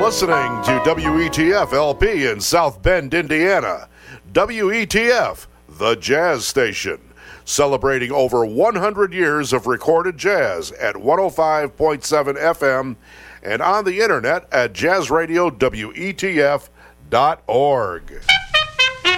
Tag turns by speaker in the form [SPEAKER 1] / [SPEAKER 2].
[SPEAKER 1] listening to WETF LP in South Bend, Indiana. WETF, the jazz station, celebrating over 100 years of recorded jazz at 105.7 FM and on the internet at jazzradiowetf.org.